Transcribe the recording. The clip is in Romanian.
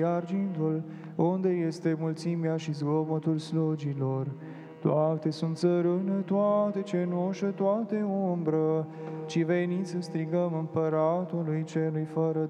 argintul, unde este mulțimea și zgomotul slugilor. Toate sunt țărână, toate cenușă, toate umbră, ci veniți să strigăm împăratului celui fără